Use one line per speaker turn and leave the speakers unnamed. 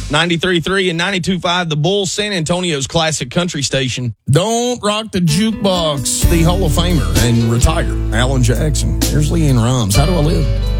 93.3 and 92.5, the Bull, San Antonio's classic country station. Don't rock the jukebox. The Hall of Famer and retired Alan Jackson. Here's Leanne Rhymes. How do I live?